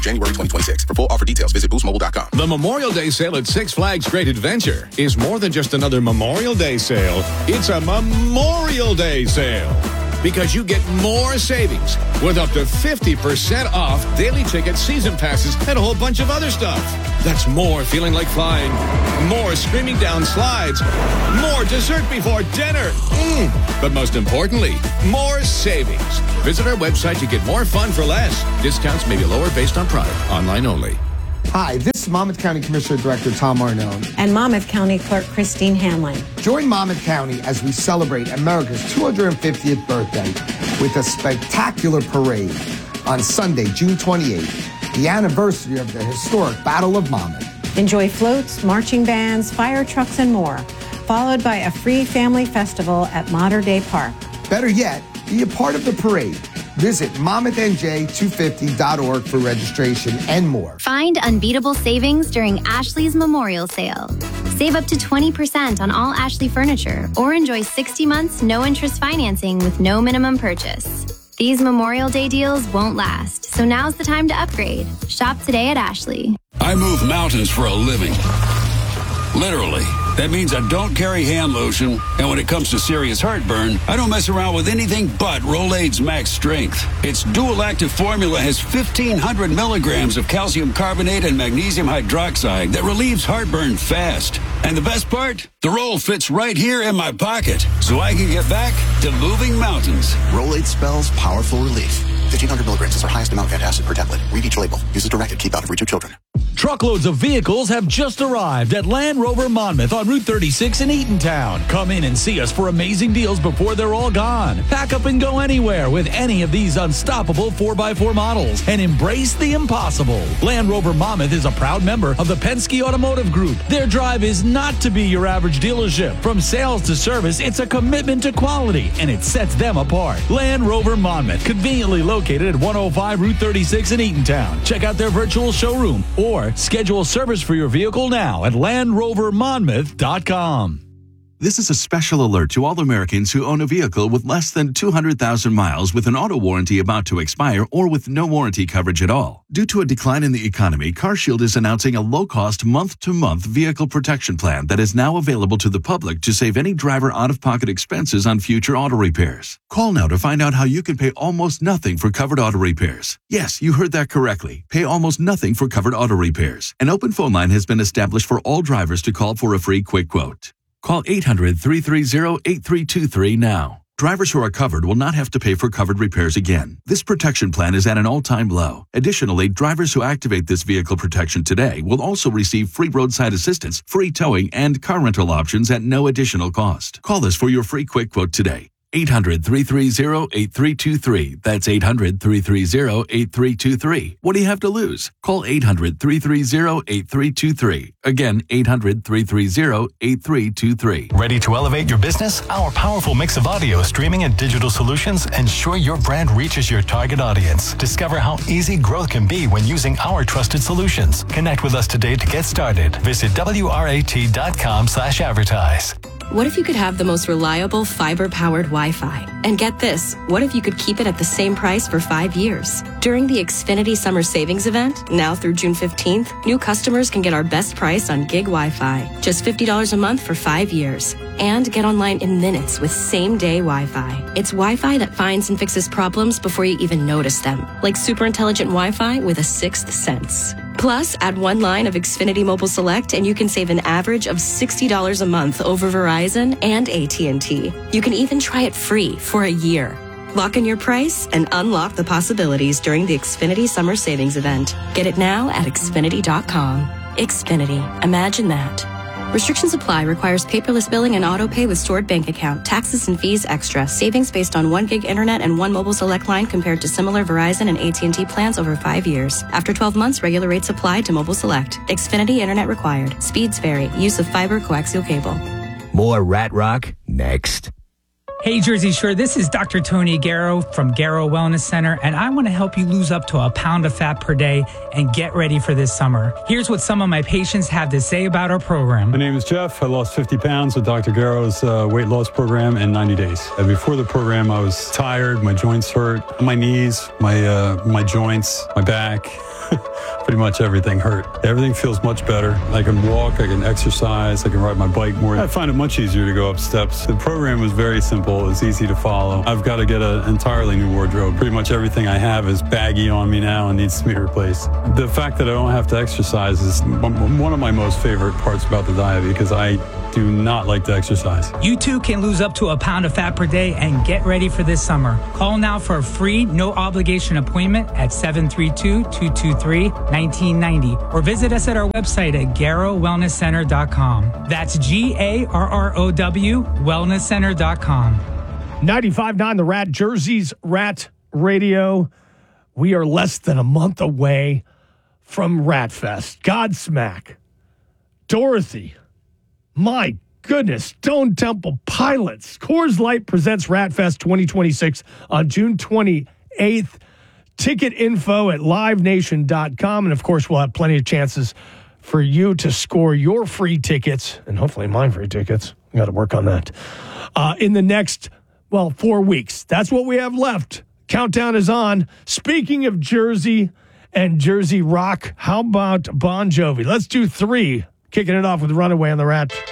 January 2026. For full offer details, visit boostmobile.com. The Memorial Day sale at Six Flags Great Adventure is more than just another Memorial Day sale. It's a Memorial Day sale. Because you get more savings with up to 50% off daily tickets, season passes, and a whole bunch of other stuff. That's more feeling like flying, more screaming down slides, more dessert before dinner. But most importantly, more savings. Visit our website to get more fun for less. Discounts may be lower based on product. Online only. Hi, this is Monmouth County Commissioner Director Tom Arnone. And Monmouth County Clerk Christine Hanlon. Join Monmouth County as we celebrate America's 250th birthday with a spectacular parade on Sunday, June 28th, the anniversary of the historic Battle of Monmouth. Enjoy floats, marching bands, fire trucks, and more, followed by a free family festival at Modern Day Park. Better yet, be a part of the parade. Visit MonmouthNJ250.org for registration and more. Find unbeatable savings during Ashley's Memorial Sale. Save up to 20% on all Ashley furniture or enjoy 60 months no-interest financing with no minimum purchase. These Memorial Day deals won't last, so now's the time to upgrade. Shop today at Ashley. I move mountains for a living. Literally. That means I don't carry hand lotion, and when it comes to serious heartburn, I don't mess around with anything but Rolaids Max Strength. Its dual-active formula has 1,500 milligrams of calcium carbonate and magnesium hydroxide that relieves heartburn fast. And the best part? The roll fits right here in my pocket, so I can get back to moving mountains. Rolaids spells powerful relief. 1,500 milligrams is our highest amount of antacid per tablet. Read each label. Use as directed. Keep out of reach of children. Truckloads of vehicles have just arrived at Land Rover Monmouth on Route 36 in Eatontown. Come in and see us for amazing deals before they're all gone. Pack up and go anywhere with any of these unstoppable 4x4 models and embrace the impossible. Land Rover Monmouth is a proud member of the Penske Automotive Group. Their drive is not to be your average dealership. From sales to service, it's a commitment to quality, and it sets them apart. Land Rover Monmouth, conveniently located at 105 Route 36 in Eatontown. Check out their virtual showroom or schedule service for your vehicle now at LandRoverMonmouth.com. This is a special alert to all Americans who own a vehicle with less than 200,000 miles with an auto warranty about to expire or with no warranty coverage at all. Due to a decline in the economy, CarShield is announcing a low-cost month-to-month vehicle protection plan that is now available to the public to save any driver out-of-pocket expenses on future auto repairs. Call now to find out how you can pay almost nothing for covered auto repairs. Yes, you heard that correctly. Pay almost nothing for covered auto repairs. An open phone line has been established for all drivers to call for a free quick quote. Call 800-330-8323 now. Drivers who are covered will not have to pay for covered repairs again. This protection plan is at an all-time low. Additionally, drivers who activate this vehicle protection today will also receive free roadside assistance, free towing, and car rental options at no additional cost. Call us for your free quick quote today. 800-330-8323. That's 800-330-8323. What do you have to lose? Call 800-330-8323. Again, 800-330-8323. Ready to elevate your business? Our powerful mix of audio, streaming, and digital solutions ensure your brand reaches your target audience. Discover how easy growth can be when using our trusted solutions. Connect with us today to get started. Visit WRAT.com/advertise. What if you could have the most reliable fiber-powered Wi-Fi? And get this, what if you could keep it at the same price for 5 years? During the Xfinity Summer Savings Event, now through June 15th, new customers can get our best price on gig Wi-Fi, just $50 a month for 5 years. And get online in minutes with same-day Wi-Fi. It's Wi-Fi that finds and fixes problems before you even notice them, like super intelligent Wi-Fi with a sixth sense. Plus, add one line of Xfinity Mobile Select and you can save an average of $60 a month over Verizon and AT&T. You can even try it free for a year. Lock in your price and unlock the possibilities during the Xfinity Summer Savings Event. Get it now at Xfinity.com. Xfinity. Imagine that. Restrictions apply. Requires paperless billing and auto pay with stored bank account. Taxes and fees extra. Savings based on 1 gig internet and 1 mobile select line compared to similar Verizon and AT&T plans over 5 years. After 12 months, regular rates apply to mobile select. Xfinity internet required. Speeds vary. Use of fiber coaxial cable. More Rat Rock next. Hey, Jersey Shore, this is Dr. Tony Garrow from Garrow Wellness Center, and I want to help you lose up to a pound of fat per day and get ready for this summer. Here's what some of my patients have to say about our program. My name is Jeff. I lost 50 pounds with Dr. Garrow's weight loss program in 90 days. Before the program, I was tired, my joints hurt, my knees, my joints, my back. pretty much everything hurt. Everything feels much better. I can walk, I can exercise, I can ride my bike more. I find it much easier to go up steps. The program was very simple. It's easy to follow. I've got to get an entirely new wardrobe. Pretty much everything I have is baggy on me now and needs to be replaced. The fact that I don't have to exercise is one of my most favorite parts about the diet, because I do not like to exercise. You too can lose up to a pound of fat per day and get ready for this summer. Call now for a free, no obligation appointment at 732-223-1990 or visit us at our website at GarrowWellnessCenter.com. That's GARROW wellnesscenter.com. 95.9 The Rat, Jersey's Rat Radio. We are less than a month away from Rat Fest. Godsmack, Dorothy, my goodness, Stone Temple Pilots. Coors Light presents Rat Fest 2026 on June 28th. Ticket info at livenation.com. And of course, we'll have plenty of chances for you to score your free tickets, and hopefully my free tickets. We got to work on that. In the next, 4 weeks. That's what we have left. Countdown is on. Speaking of Jersey and Jersey rock, how about Bon Jovi? Let's do 3. Kicking it off with Runaway on the Rat.